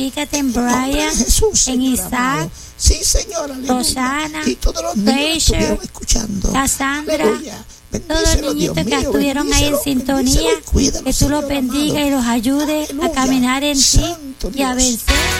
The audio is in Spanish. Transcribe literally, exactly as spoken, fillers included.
glorifícate en Brian, Jesús, en Señor Isaac, amado. Sí, Señor, aleluya. Rosana, Y todos los niños que estuvieron escuchando. Cassandra, Aleluya. todos los niñitos que estuvieron ahí en sintonía, que tú los bendigas y los ayudes a caminar en ti y a vencer